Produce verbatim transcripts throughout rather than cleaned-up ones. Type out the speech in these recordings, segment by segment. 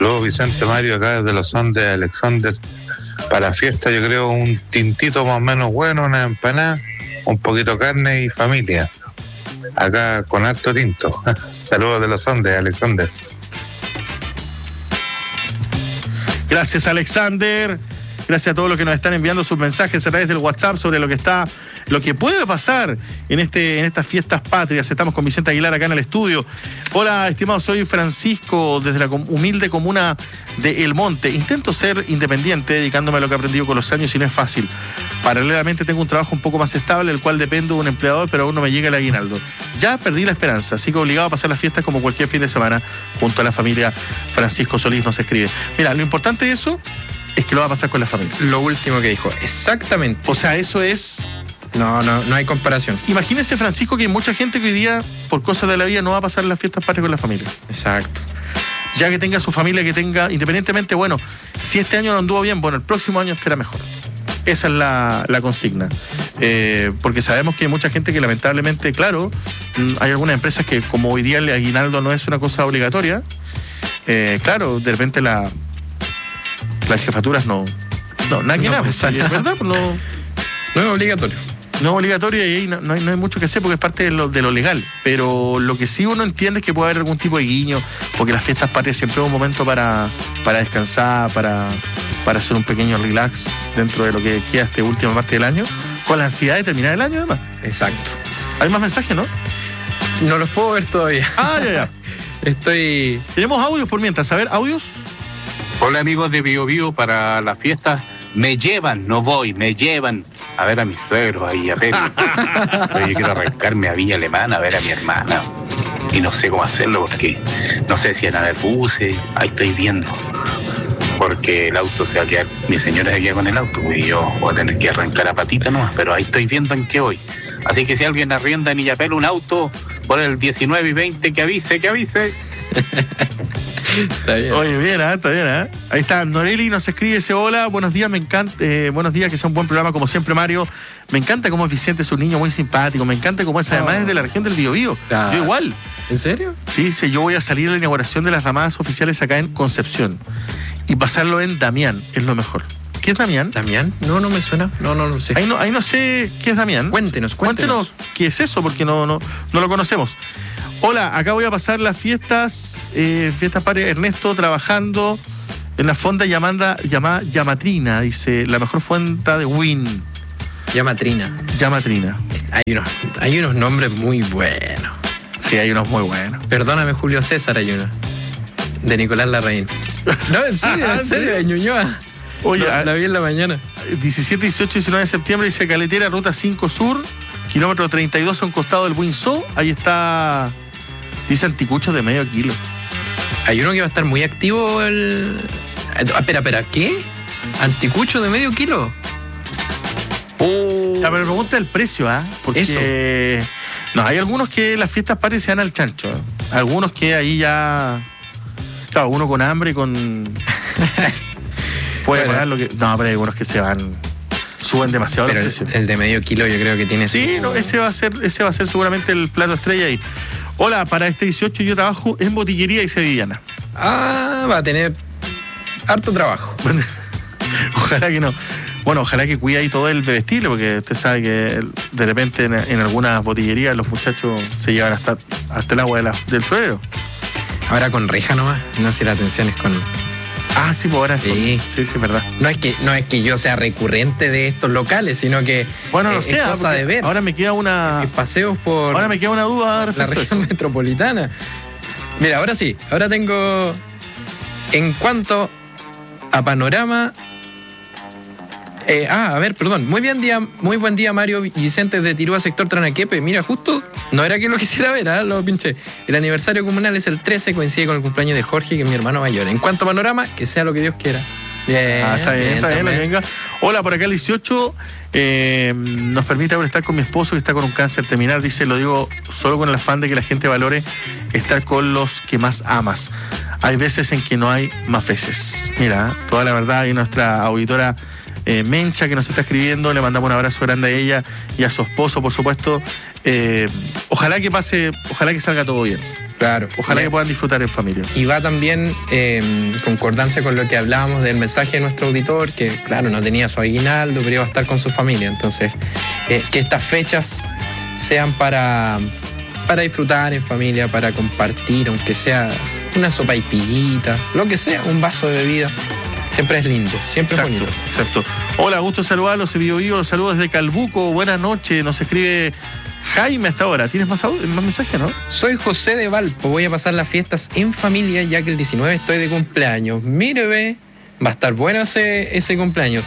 Luego Vicente Mario, acá desde los Andes, Alexander. Para la fiesta yo creo un tintito más o menos bueno, una empanada, un poquito de carne y familia. Acá con alto tinto. Saludos de los Andes, Alexander. Gracias, Alexander. Gracias a todos los que nos están enviando sus mensajes a través del WhatsApp sobre lo que está, lo que puede pasar en este, en estas fiestas patrias. Estamos con Vicente Aguilar acá en el estudio. Hola, estimado, soy Francisco desde la humilde comuna de El Monte. Intento ser independiente, dedicándome a lo que he aprendido con los años y no es fácil. Paralelamente tengo un trabajo un poco más estable, el cual dependo de un empleador, pero aún no me llega el aguinaldo. Ya perdí la esperanza, así que obligado a pasar las fiestas como cualquier fin de semana junto a la familia. Francisco Solís nos escribe. Mira, lo importante de eso es que lo va a pasar con la familia. Lo último que dijo, exactamente. O sea, eso es... No, no, no hay comparación. Imagínese, Francisco, que hay mucha gente que hoy día, por cosas de la vida, no va a pasar las fiestas patrias con la familia. Exacto. Ya que tenga su familia, que tenga, independientemente, bueno, si este año no anduvo bien, bueno, el próximo año estará mejor. Esa es la, la consigna. Eh, porque sabemos que hay mucha gente que lamentablemente, claro, hay algunas empresas que como hoy día el aguinaldo no es una cosa obligatoria, eh, claro, de repente la, las jefaturas no... No, nada que No nada, pasa es nada. verdad, pues no... No es obligatorio. No es obligatorio y ahí no, no, hay, no hay mucho que hacer porque es parte de lo, de lo legal. Pero lo que sí uno entiende es que puede haber algún tipo de guiño, porque las fiestas patrias siempre es un momento para, para descansar, para, para hacer un pequeño relax dentro de lo que queda esta última parte del año, con la ansiedad de terminar el año además. Exacto. Hay más mensajes, ¿no? No los puedo ver todavía. Ah, ya, ya. Estoy... Tenemos audios por mientras. A ver, audios. Hola amigos de Bio Bio, para la fiesta me llevan, no voy, me llevan a ver a mis suegros ahí a ver. Pero yo quiero arrancarme a Villa Alemana a ver a mi hermana y no sé cómo hacerlo porque no sé si van a haber buses, ahí estoy viendo. Porque el auto se va a quedar, mi señora se queda con el auto y yo voy a tener que arrancar a patita nomás, pero ahí estoy viendo en qué voy. Así que si alguien arrienda en Illapel un auto por el diecinueve y veinte, que avise, que avise. Está bien. Oye, bien, ¿eh? Está bien, ¿eh? Ahí está, Noreli nos escribe, dice, hola, buenos días, me encanta, eh, buenos días, que sea un buen programa, como siempre, Mario. Me encanta cómo es Vicente, es un niño muy simpático, me encanta cómo es, además Oh. es de la región del Biobío. Claro. Yo igual. ¿En serio? Sí, sí, yo voy a salir a la inauguración de las ramadas oficiales acá en Concepción y pasarlo en Damián, es lo mejor. ¿Qué es Damián? ¿Damián? No, no me suena. No, no lo sé. Ahí no, ahí no sé qué es Damián. Cuéntenos, cuéntenos. qué es eso, porque no, no, no lo conocemos. Hola, acá voy a pasar las fiestas, eh, fiestas patrias, Ernesto, trabajando en la fonda llamada, llamada Yamatrina, dice, la mejor fonda de Win. Yamatrina. Yamatrina. Hay unos, hay unos nombres muy buenos. Sí, hay unos muy buenos. Perdóname, Julio César, hay uno. De Nicolás Larraín. No, en serio, en serio, de Ñuñoa. Oye, la, a- la vi en la mañana. diecisiete, dieciocho, diecinueve de septiembre, dice Caletera, ruta cinco sur, kilómetro treinta y dos a un costado del Buinzó. Ahí está, dice anticucho de medio kilo. Hay uno que va a estar muy activo el... Ah, espera, espera, ¿qué? ¿Anticucho de medio kilo? Oh. Ya, pero pregunta el precio, ¿ah? Porque Eso. no, hay algunos que las fiestas patrias se dan al chancho, ¿eh? Algunos que ahí ya, claro, uno con hambre y con puede Bueno. pagar lo que. No, pero hay algunos que se van, suben demasiado Pero los el, precios. el de medio kilo yo creo que tiene Sí, su... no, ese va a ser, ese va a ser seguramente el plato estrella ahí. Hola, para este dieciocho yo trabajo en botillería y sevillana. Ah, va a tener harto trabajo. Ojalá que no. Bueno, ojalá que cuide ahí todo el bebestible, porque usted sabe que de repente en, en algunas botillerías los muchachos se llevan hasta, hasta el agua de la- del florero. Ahora con reja nomás. No sé, la atención es con... Ah, sí, pues ahora es Sí. con- sí, sí, es verdad. No es que, no es que yo sea recurrente de estos locales, sino que Bueno, no eh, sé, es ah, cosa porque de ver. ahora me queda una Que paseos por ahora me queda una duda la respecto a región eso. metropolitana. Mira, ahora sí, ahora tengo... En cuanto a panorama... Eh, ah, a ver, perdón. Muy bien día, muy buen día, Mario Vicente de Tirúa, sector Tranaquepe. Mira, justo, no era que lo quisiera ver, ¿ah? Lo pinché. El aniversario comunal es el trece, coincide con el cumpleaños de Jorge, que es mi hermano mayor. En cuanto a panorama, que sea lo que Dios quiera. Bien, Ah, está bien, está bien, lo que también. venga. Hola, por acá el dieciocho eh, nos permite ahora estar con mi esposo que está con un cáncer terminal. Dice, lo digo solo con el afán de que la gente valore estar con los que más amas. Hay veces en que no hay más veces. Mira, toda la verdad, y nuestra auditora eh, Mencha que nos está escribiendo, le mandamos un abrazo grande a ella y a su esposo, por supuesto. Eh, ojalá que pase, ojalá que salga todo bien. Claro. Ojalá y, que puedan disfrutar en familia. Y va también en eh, concordancia con lo que hablábamos del mensaje de nuestro auditor, que claro, no tenía su aguinaldo, pero iba a estar con su familia. Entonces, eh, que estas fechas sean para, para disfrutar en familia, para compartir, aunque sea una sopa y pillita, lo que sea, un vaso de bebida. Siempre es lindo, siempre exacto, es bonito. Exacto. Hola, gusto saludarlos, se vio vivo, los saludos desde Calbuco, buenas noches, nos escribe Jaime hasta ahora. ¿Tienes más, más mensajes, no? Soy José de Valpo, voy a pasar las fiestas en familia ya que el diecinueve estoy de cumpleaños. Mire, ve, va a estar bueno ese, ese cumpleaños.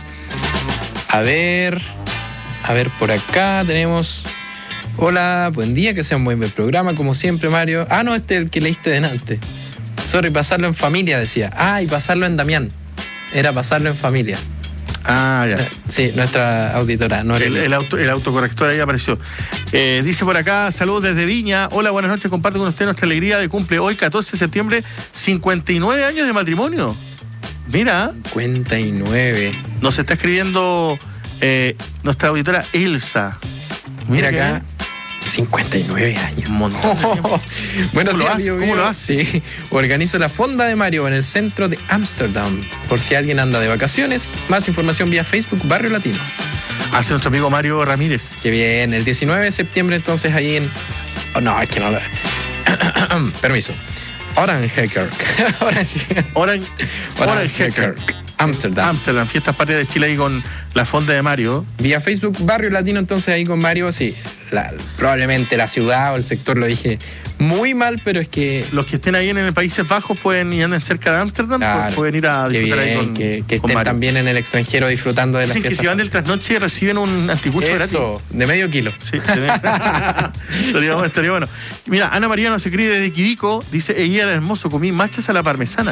A ver, a ver, por acá tenemos... Hola, buen día, que sea un buen programa, como siempre, Mario. Ah, no, este es el que leíste delante. Sorry, pasarlo en familia, decía. Ah, y pasarlo en Damián. Era pasarlo en familia. Ah, ya. Sí, nuestra auditora. No el, el, auto, el autocorrector ahí apareció. Eh, dice por acá, saludos desde Viña. Hola, buenas noches, comparto con usted nuestra alegría de cumple hoy, catorce de septiembre, cincuenta y nueve años de matrimonio. Mira. cincuenta y nueve. Nos está escribiendo eh, nuestra auditora Elsa. Mira, Mira acá. cincuenta y nueve años. Un montón de tiempo. Bueno, ¿Cómo, lo hace? ¿Cómo lo hace? Sí. Organizo la fonda de Mario en el centro de Ámsterdam. Por si alguien anda de vacaciones, más información vía Facebook Barrio Latino. Hace nuestro amigo Mario Ramírez. Qué bien. El diecinueve de septiembre, entonces, ahí en. Oh, no, es que no lo. Permiso. Oranjekerk. Orange. Oranjekerk. Ámsterdam. Ámsterdam, fiestas patrias de Chile ahí con la fonda de Mario. Vía Facebook Barrio Latino, entonces ahí con Mario, sí. La, probablemente la ciudad o el sector lo dije muy mal, pero es que... Los que estén ahí en el Países Bajos pueden y anden cerca de Ámsterdam, claro, pueden ir a disfrutar bien, ahí con que, que con estén Mario. También en el extranjero disfrutando de la fiesta. Dicen que si van del trasnoche reciben un anticucho gratis. Eso, de medio kilo. Sí, estaría, bueno, estaría bueno. Mira, Ana María nos escribe desde Quirico, dice, ella era hermoso, comí machas a la parmesana.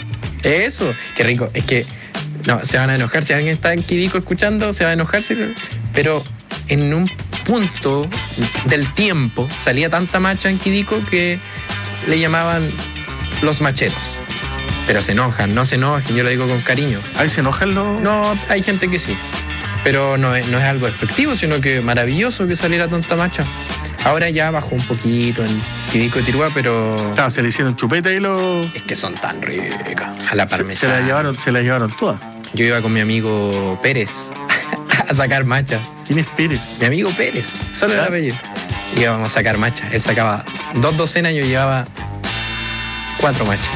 Eso, qué rico. Es que no, se van a enojar. Si alguien está en Quirico escuchando, se va a enojarse. Pero en un punto del tiempo salía tanta macha en Quirico que le llamaban los macheros. Pero se enojan, no se enojen, yo lo digo con cariño. ¿Ahí se enojan los...? No, hay gente que sí. Pero no es, no es algo despectivo, sino que maravilloso que saliera tanta macha. Ahora ya bajó un poquito en Quirico y Tirúa, pero... Claro, se le hicieron chupeta y los... Es que son tan ricas. A la parmesana. Se, se la llevaron, se la llevaron todas. Yo iba con mi amigo Pérez a sacar macha. ¿Quién es Pérez? Mi amigo Pérez, solo el apellido. Íbamos a sacar macha. Él sacaba dos docenas, yo llevaba cuatro machas.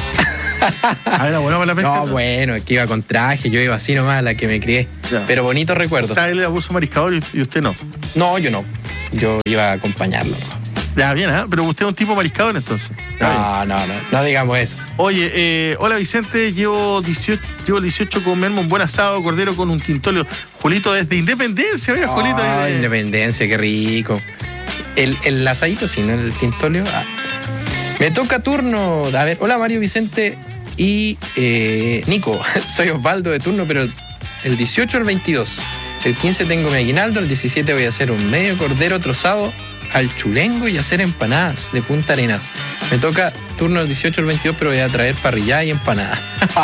Ah, era bueno para la pesca. No, bueno, es que iba con traje, yo iba así nomás, la que me crié. Ya. Pero bonito recuerdo. O sea, él era abuso mariscador y usted no. No, yo no. Yo iba a acompañarlo. Ya, bien, ¿eh? Pero usted es un tipo mariscador entonces. No, no, no, no digamos eso. Oye, eh, hola Vicente, llevo dieciocho, llevo el dieciocho comerme un buen asado, cordero con un tintolio. Julito desde Independencia, oiga, oh, Julito. Desde... Independencia, qué rico. El, el asadito, sí, ¿no? El tintolio. Ah. Me toca turno. A ver, hola Mario, Vicente y eh, Nico. Soy Osvaldo de turno, pero el dieciocho al veintidós. El quince tengo mi aguinaldo, el diecisiete voy a hacer un medio cordero trozado al chulengo y hacer empanadas de Punta Arenas. Me toca turno el dieciocho al veintidós, pero voy a traer parrillada y empanadas.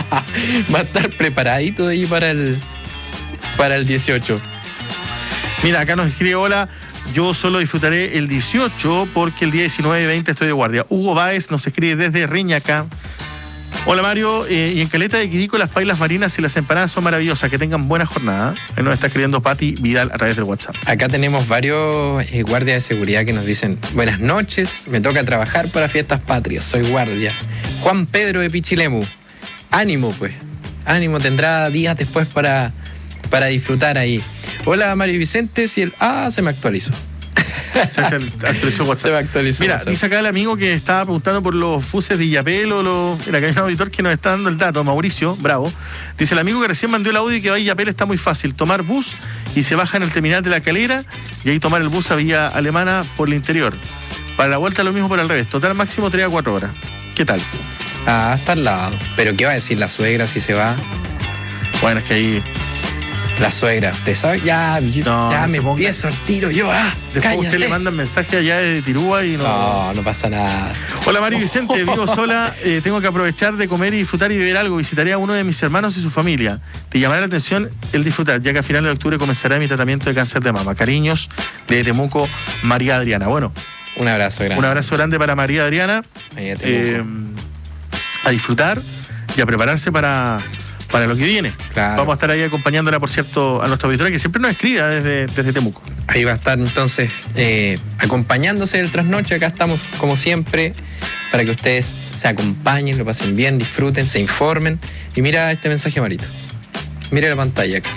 Va a estar preparadito de ahí para el, para el dieciocho. Mira, acá nos escribe, hola, yo solo disfrutaré el dieciocho porque el día diecinueve y veinte estoy de guardia. Hugo Báez nos escribe desde Reñaca. Hola Mario, eh, y en Caleta de Quirico las pailas marinas y las empanadas son maravillosas, que tengan buena jornada. Ahí nos está escribiendo Pati Vidal a través del WhatsApp. Acá tenemos varios eh, guardias de seguridad que nos dicen, buenas noches, me toca trabajar para Fiestas Patrias, soy guardia. Juan Pedro de Pichilemu, ánimo pues, ánimo, tendrá días después para, para disfrutar ahí. Hola Mario Vicente, si el... Ah, se me actualizó. Se actualizó WhatsApp. Se me actualizó. Mira, WhatsApp. Dice acá el amigo que estaba preguntando por los fuses de Illapel o los... Mira, acá hay un auditor que nos está dando el dato, Mauricio, bravo. Dice el amigo que recién mandó el audio y que va a Illapel está muy fácil. Tomar bus y se baja en el terminal de La Calera y ahí tomar el bus a Villa Alemana por el interior. Para la vuelta lo mismo por el revés. Total máximo tres a cuatro horas. ¿Qué tal? Ah, está al lado. Pero ¿qué va a decir la suegra si se va? Bueno, es que ahí... La suegra, ¿usted sabe? Ya, yo, no, ya no me empiezo al tiro, yo, ah, después cállate. Usted le manda mensaje allá de Tirúa y no... No, no pasa nada. Hola Mario Vicente, vivo sola, eh, tengo que aprovechar de comer y disfrutar y beber algo. Visitaré a uno de mis hermanos y su familia. Te llamará la atención el disfrutar, ya que a finales de octubre comenzará mi tratamiento de cáncer de mama. Cariños de Temuco, María Adriana. Bueno, Un abrazo grande. Un abrazo grande para María Adriana. Ahí te Eh, a disfrutar y a prepararse para, para lo que viene. Claro. Vamos a estar ahí acompañándola, por cierto, a nuestra auditoría, que siempre nos escribe desde, desde Temuco. Ahí va a estar entonces eh, acompañándose del trasnoche. Acá estamos como siempre para que ustedes se acompañen, lo pasen bien, disfruten, se informen. Y mira este mensaje, Marito. Mira la pantalla acá.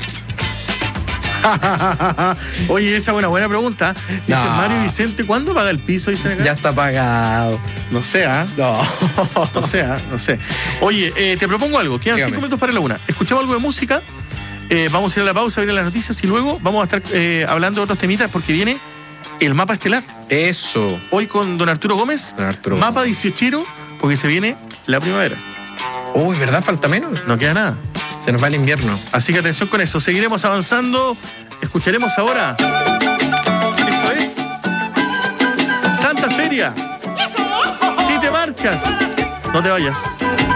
Oye, esa es una buena pregunta. Dice No. Mario Vicente, ¿cuándo paga el piso? Dice acá. Ya está pagado. No sé, ¿ah? No. No sé, ¿ah? No sé. Oye, eh, te propongo algo. Quedan Dígame. cinco minutos para la una. Escuchamos algo de música. Eh, vamos a ir a la pausa, vienen las noticias y luego vamos a estar eh, hablando de otros temitas porque viene el mapa estelar. Eso. Hoy con don Arturo Gómez. Don Arturo Mapa dieciochero, porque se viene la primavera. Uy, ¿verdad? Falta menos. No queda nada. Se nos va el invierno. Así que atención con eso. Seguiremos avanzando. Escucharemos ahora. Esto es Santa Feria. Si te marchas, no te vayas.